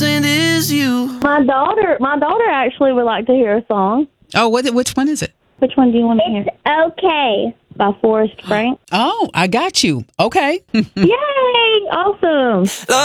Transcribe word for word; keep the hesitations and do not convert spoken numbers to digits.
innocent as you. My daughter, my daughter actually would like to hear a song. Oh, what? Which one is it? Which one do you want to hear? It's okay. By Forrest Frank. Oh, I got you. Okay. Yay! Awesome.